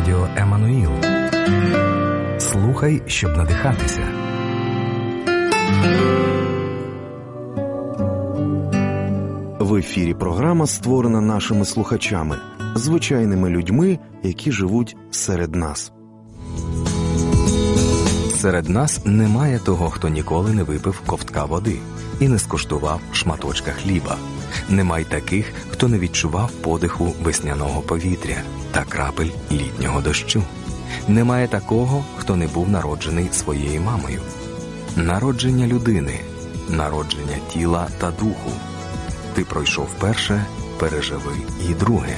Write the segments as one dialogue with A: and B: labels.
A: Радіо Еммануїл. Слухай, щоб надихатися.
B: В ефірі програма створена нашими слухачами, звичайними людьми, які живуть серед нас.
A: Серед нас немає того, хто ніколи не випив ковтка води і не скуштував шматочка хліба. Немає таких, хто не відчував подиху весняного повітря та крапель літнього дощу. Немає такого, хто не був народжений своєю мамою. Народження людини, народження тіла та духу. Ти пройшов перше, переживи і друге.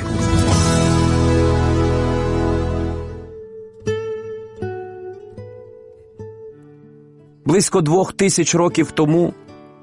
C: Близько 2000 років тому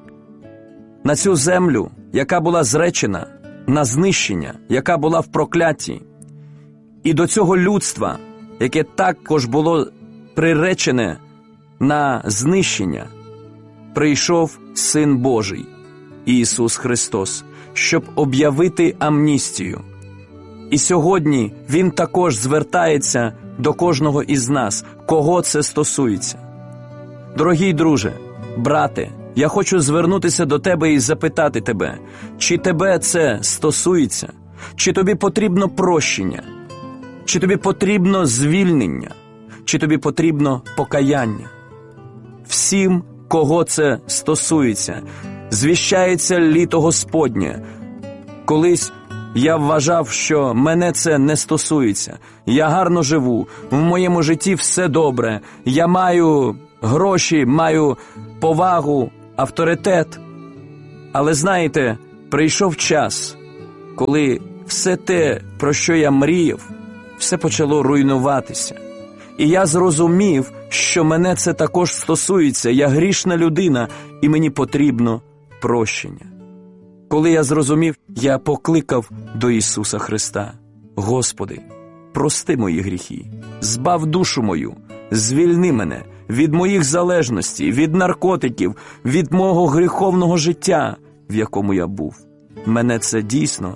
C: на цю землю, яка була зречена на знищення, яка була в проклятті, і до цього людства, яке також було приречене на знищення, прийшов Син Божий, Ісус Христос, щоб об'явити амністію. І сьогодні Він також звертається до кожного із нас, кого це стосується. Дорогий друже, брате, я хочу звернутися до тебе і запитати тебе, чи тебе це стосується, чи тобі потрібно прощення, чи тобі потрібно звільнення, чи тобі потрібно покаяння. Всім, кого це стосується, звіщається літо Господнє. Колись я вважав, що мене це не стосується. Я гарно живу, в моєму житті все добре, я маю гроші, маю повагу, авторитет. Але знаєте, прийшов час, коли все те, про що я мріяв, все почало руйнуватися. І я зрозумів, що мене це також стосується. Я грішна людина, і мені потрібно прощення. Коли я зрозумів, я покликав до Ісуса Христа: Господи, прости мої гріхи, збав душу мою, звільни мене від моїх залежностей, від наркотиків, від мого гріховного життя, в якому я був. Мене це дійсно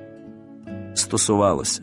C: стосувалося.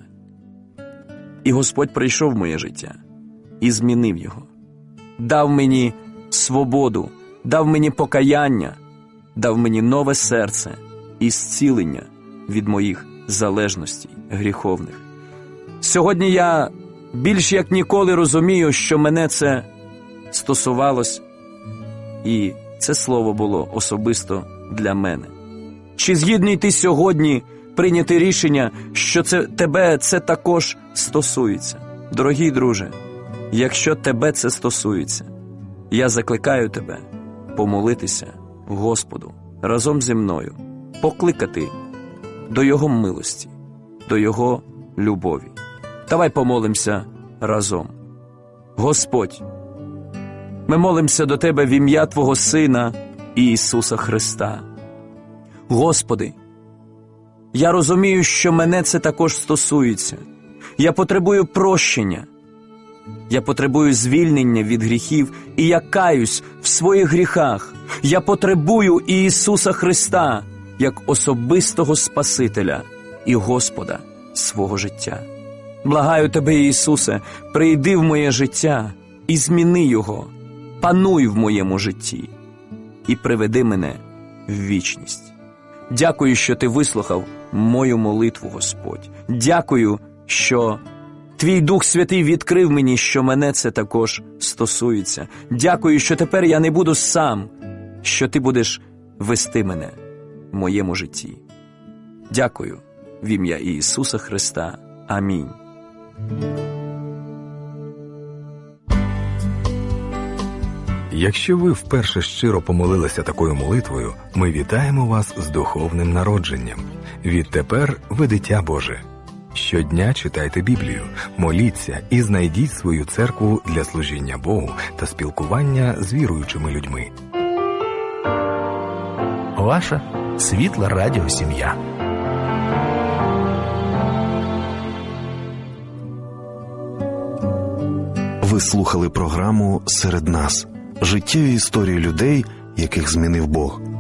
C: І Господь прийшов в моє життя і змінив його. Дав мені свободу, дав мені покаяння, дав мені нове серце і зцілення від моїх залежностей гріховних. Сьогодні я більш як ніколи розумію, що мене це стосувалось, і це слово було особисто для мене. Чи згідний ти сьогодні прийняти рішення, що тебе це також стосується? Дорогий друже, якщо тебе це стосується, я закликаю тебе помолитися Господу разом зі мною, покликати до Його милості, до Його любові. Давай помолимося разом. Господь, ми молимося до Тебе в ім'я Твого Сина Ісуса Христа. Господи, я розумію, що мене це також стосується. Я потребую прощення. Я потребую звільнення від гріхів, і я каюсь в своїх гріхах. Я потребую Ісуса Христа як особистого Спасителя і Господа свого життя. Благаю Тебе, Ісусе, прийди в моє життя і зміни його, пануй в моєму житті і приведи мене в вічність. Дякую, що Ти вислухав мою молитву, Господь. Дякую, що Твій Дух Святий відкрив мені, що мене це також стосується. Дякую, що тепер я не буду сам, що Ти будеш вести мене в моєму житті. Дякую в ім'я Ісуса Христа. Амінь.
A: Якщо ви вперше щиро помолилися такою молитвою, ми вітаємо вас з духовним народженням. Відтепер ви дитя Боже. Щодня читайте Біблію, моліться і знайдіть свою церкву для служіння Богу та спілкування з віруючими людьми.
D: Ваша світла радіосім'я.
B: Ви слухали програму «Серед нас» – життєві історії людей, яких змінив Бог.